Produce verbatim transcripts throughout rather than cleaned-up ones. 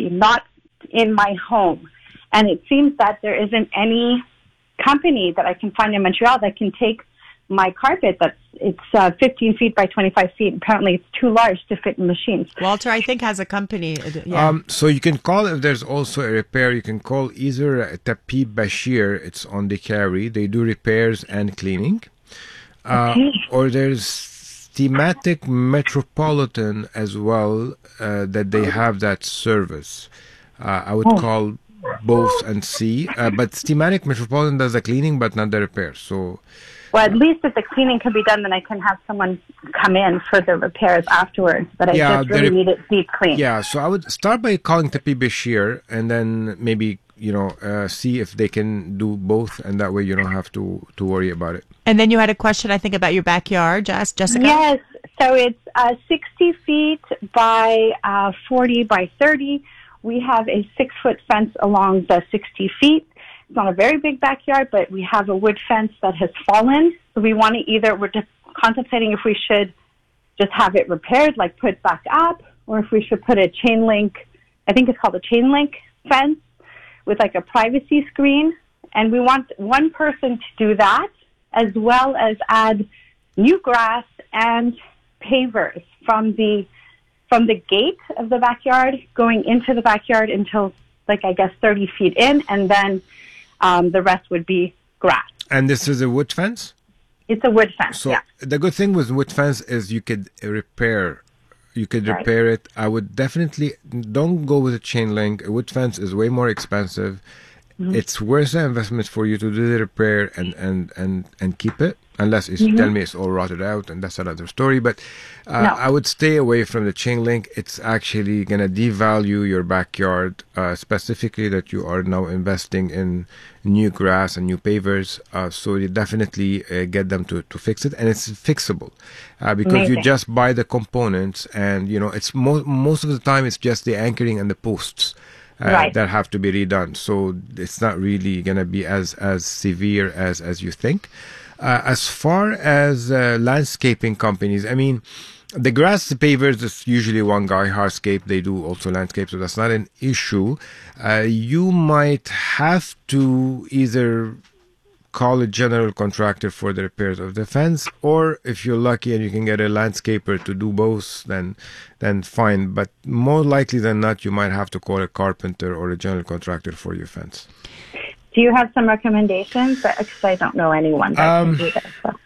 property, not in my home. And it seems that there isn't any company that I can find in Montreal that can take my carpet that's it's uh, fifteen feet by twenty-five feet. Apparently, it's too large to fit in machines. Walter, I think, has a company. Yeah. Um, so you can call, if there's also a repair, you can call either Tapi Bashir. It's on the Carry. They do repairs and cleaning. Uh, okay. Or there's Thematic Metropolitan as well, uh, that they have that service. Uh, I would oh. call both and see. Uh, but Thematic Metropolitan does the cleaning, but not the repair. So... Well, at least if the cleaning can be done, then I can have someone come in for the repairs afterwards. But I yeah, just really the, need it deep clean. Yeah, so I would start by calling Tapi Bashir and then maybe, you know, uh, see if they can do both, and that way you don't have to, to worry about it. And then you had a question, I think, about your backyard, Jessica? Yes, so it's uh, sixty feet by uh, forty by thirty. We have a six-foot fence along the sixty feet. It's not a very big backyard, but we have a wood fence that has fallen. So we want to either, we're just contemplating if we should just have it repaired, like put back up, or if we should put a chain link, I think it's called a chain link fence with like a privacy screen. And we want one person to do that, as well as add new grass and pavers from the from the gate of the backyard going into the backyard until, like, I guess, thirty feet in, and then Um, the rest would be grass. And this is a wood fence? It's a wood fence, so yeah. The good thing with wood fence is you could repair. You could right. repair it. I would definitely, don't go with a chain link. A wood fence is way more expensive. Mm-hmm. It's worth the investment for you to do the repair and, and, and, and keep it. Unless you mm-hmm. tell me it's all rotted out, and that's another story. But uh, no. I would stay away from the chain link. It's actually going to devalue your backyard, uh, specifically that you are now investing in new grass and new pavers. Uh, so you definitely uh, get them to, to fix it. And it's fixable uh, because Amazing. you just buy the components, and, you know, it's mo- most of the time it's just the anchoring and the posts. Uh, right. that have to be redone. So it's not really going to be as, as severe as, as you think. Uh, as far as uh, landscaping companies, I mean, the grass pavers is usually one guy, Hardscape. They do also landscape, so that's not an issue. Uh, you might have to either call a general contractor for the repairs of the fence, or if you're lucky and you can get a landscaper to do both, then then fine. But more likely than not, you might have to call a carpenter or a general contractor for your fence. Do you have some recommendations? Because I don't know anyone that um, can do this. So.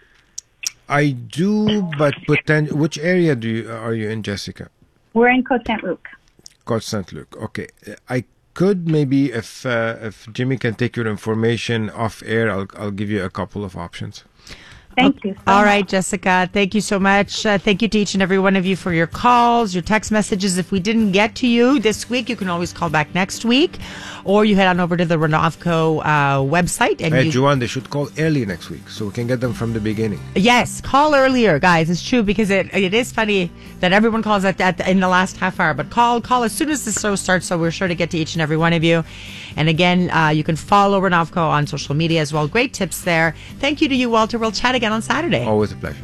I do, but poten- which area do you are you in, Jessica? We're in Côte Saint-Luc. Côte Saint-Luc. Okay, I could maybe if uh, if Jimmy can take your information off air, I'll I'll give you a couple of options. Thank you. So All much. right, Jessica. Thank you so much. Uh, thank you to each and every one of you for your calls, your text messages. If we didn't get to you this week, you can always call back next week, or you head on over to the Renovco uh, website. And Hey, you, Joanne, they should call early next week so we can get them from the beginning. Yes, call earlier, guys. It's true, because it it is funny that everyone calls at, at the, in the last half hour. But call call as soon as the show starts, so we're sure to get to each and every one of you. And again, uh, you can follow Renovco on social media as well. Great tips there. Thank you to you, Walter. We'll chat again on Saturday. Always a pleasure.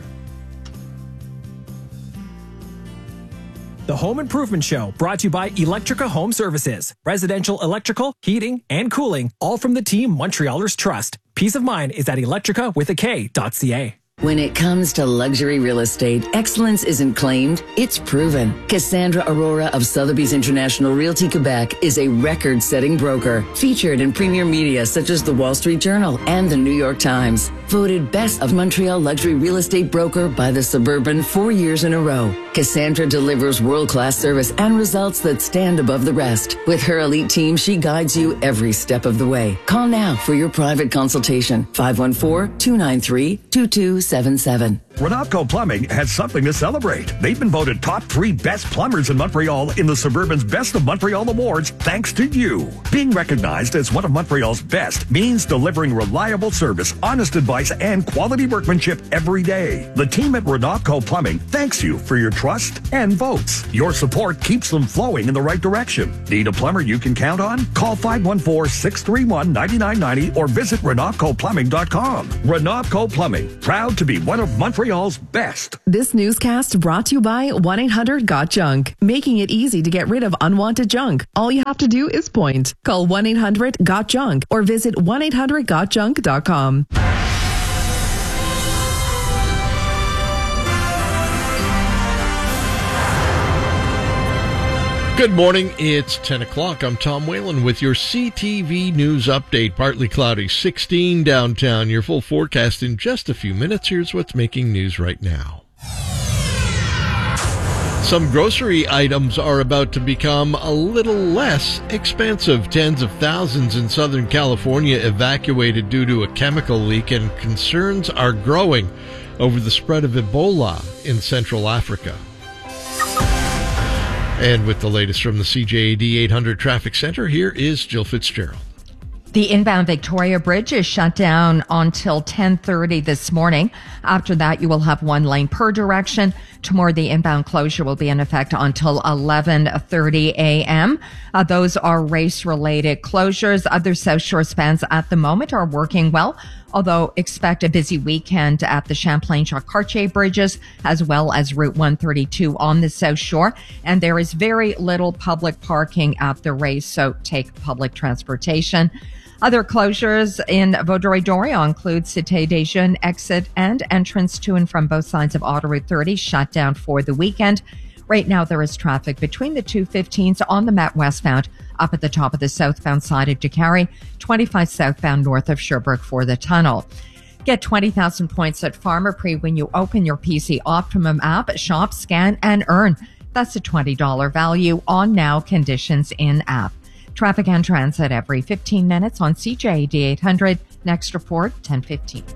The Home Improvement Show, brought to you by Electrica Home Services. Residential electrical, heating, and cooling, all from the team Montrealers trust. Peace of mind is at electrica with a K dot C A. When it comes to luxury real estate, excellence isn't claimed, it's proven. Cassandra Aurora of Sotheby's International Realty Quebec is a record-setting broker, featured in premier media such as the Wall Street Journal and the New York Times. Voted Best of Montreal Luxury Real Estate Broker by the Suburban four years in a row. Cassandra delivers world-class service and results that stand above the rest. With her elite team, she guides you every step of the way. Call now for your private consultation. five one four, two nine three, two two seven seven. Renovco Plumbing has something to celebrate. They've been voted top three best plumbers in Montreal in the Suburban's Best of Montreal Awards thanks to you. Being recognized as one of Montreal's best means delivering reliable service, honest advice, and quality workmanship every day. The team at Renovco Plumbing thanks you for your trust and votes. Your support keeps them flowing in the right direction. Need a plumber you can count on? Call five one four, six three one, nine nine nine zero or visit renovco plumbing dot com. Renovco Plumbing, proud to be one of Montreal's Montreal's best. This newscast brought to you by one eight hundred got junk, making it easy to get rid of unwanted junk. All you have to do is point. Call one eight hundred got junk or visit one eight hundred got junk dot com. Good morning. It's ten o'clock. I'm Tom Whalen with your C T V News Update. Partly cloudy, sixteen downtown. Your full forecast in just a few minutes. Here's what's making news right now. Some grocery items are about to become a little less expensive. Tens of thousands in Southern California evacuated due to a chemical leak, and concerns are growing over the spread of Ebola in Central Africa. And with the latest from the C J A D eight hundred Traffic Center, here is Jill Fitzgerald. The inbound Victoria Bridge is shut down until ten thirty this morning. After that, you will have one lane per direction. Tomorrow, the inbound closure will be in effect until eleven thirty a.m. Uh, those are race-related closures. Other South Shore spans at the moment are working well, although expect a busy weekend at the Champlain-Jacques-Cartier bridges, as well as Route one thirty-two on the South Shore. And there is very little public parking at the race, so take public transportation. Other closures in Vaudreuil-Dorion include Cité des Jeunes exit and entrance to and from both sides of Autoroute thirty shut down for the weekend. Right now, there is traffic between the two fifteens on the Met westbound up at the top of the southbound side of Décarie, twenty-five southbound north of Sherbrooke for the tunnel. Get twenty thousand points at Pharmaprix when you open your P C Optimum app, shop, scan, and earn. That's a twenty dollars value on now, conditions in app. Traffic and transit every fifteen minutes on C J A D eight hundred. Next report, ten fifteen.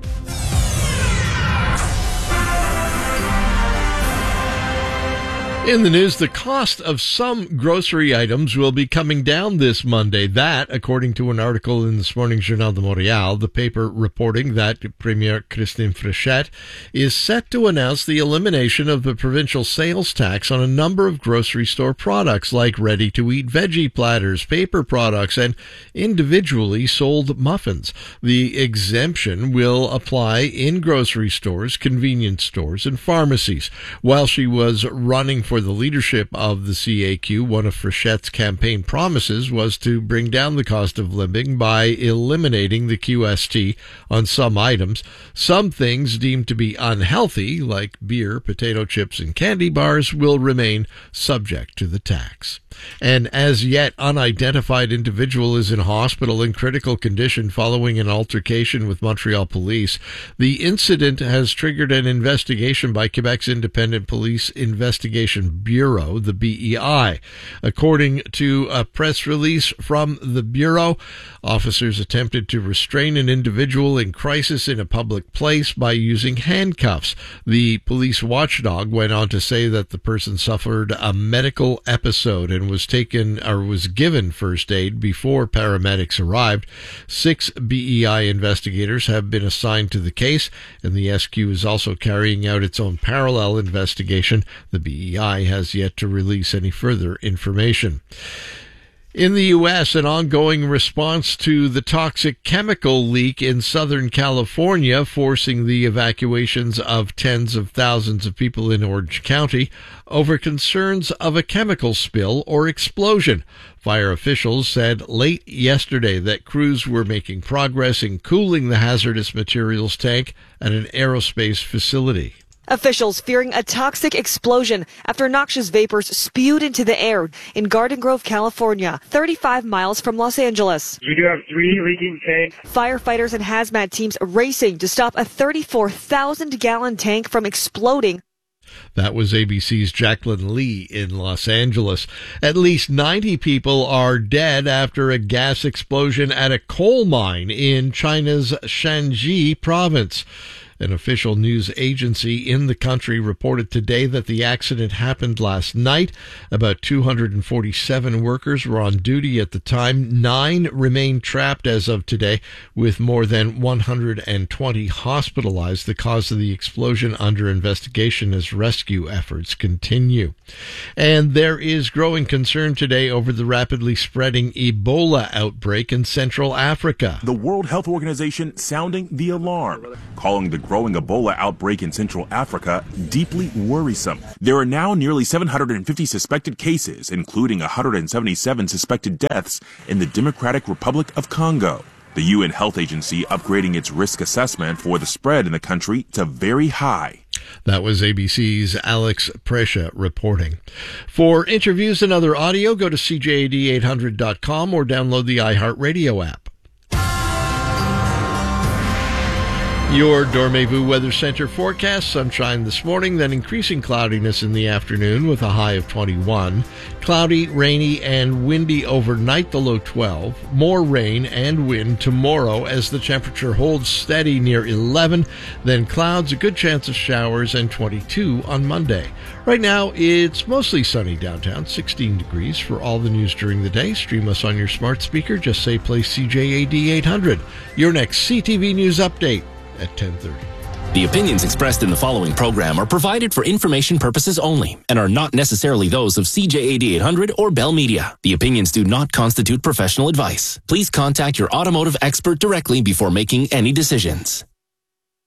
In the news, the cost of some grocery items will be coming down this Monday. That, according to an article in this morning's Journal de Montréal, the paper reporting that Premier Christine Fréchette is set to announce the elimination of the provincial sales tax on a number of grocery store products like ready-to-eat veggie platters, paper products, and individually sold muffins. The exemption will apply in grocery stores, convenience stores, and pharmacies. While she was running for the leadership of the C A Q, one of Fréchette's campaign promises was to bring down the cost of living by eliminating the Q S T on some items. Some things deemed to be unhealthy, like beer, potato chips, and candy bars, will remain subject to the tax. An as yet unidentified individual is in hospital in critical condition following an altercation with Montreal police. The incident has triggered an investigation by Quebec's Independent Police Investigation Bureau, the B E I. According to a press release from the Bureau, officers attempted to restrain an individual in crisis in a public place by using handcuffs. The police watchdog went on to say that the person suffered a medical episode and was taken or was given first aid before paramedics arrived. Six B E I investigators have been assigned to the case, and the S Q is also carrying out its own parallel investigation. The B E I has yet to release any further information. In the U S, an ongoing response to the toxic chemical leak in Southern California, forcing the evacuations of tens of thousands of people in Orange County over concerns of a chemical spill or explosion. Fire officials said late yesterday that crews were making progress in cooling the hazardous materials tank at an aerospace facility. Officials fearing a toxic explosion after noxious vapors spewed into the air in Garden Grove, California, thirty-five miles from Los Angeles. We do have three leaking tanks. Firefighters and hazmat teams racing to stop a thirty-four thousand gallon tank from exploding. That was A B C's Jacqueline Lee in Los Angeles. At least ninety people are dead after a gas explosion at a coal mine in China's Shanxi province. An official news agency in the country reported today that the accident happened last night. About two hundred forty-seven workers were on duty at the time. Nine remain trapped as of today, with more than one hundred twenty hospitalized. The cause of the explosion under investigation as rescue efforts continue. And there is growing concern today over the rapidly spreading Ebola outbreak in Central Africa. The World Health Organization sounding the alarm, calling the growing Ebola outbreak in Central Africa deeply worrisome. There are now nearly seven hundred fifty suspected cases, including one hundred seventy-seven suspected deaths in the Democratic Republic of Congo. The U N Health Agency upgrading its risk assessment for the spread in the country to very high. That was A B C's Alex Prescia reporting. For interviews and other audio, go to C J A D eight hundred dot com or download the iHeartRadio app. Your Dormez-vous Weather Center forecast: sunshine this morning, then increasing cloudiness in the afternoon with a high of twenty-one. Cloudy, rainy, and windy overnight, the low twelve. More rain and wind tomorrow as the temperature holds steady near eleven. Then clouds, a good chance of showers, and twenty-two on Monday. Right now, it's mostly sunny downtown, sixteen degrees. For all the news during the day, stream us on your smart speaker. Just say play C J A D eight hundred. Your next C T V News update at ten thirty. The opinions expressed in the following program are provided for information purposes only and are not necessarily those of C J A D eight hundred or Bell Media. The opinions do not constitute professional advice. Please contact your automotive expert directly before making any decisions.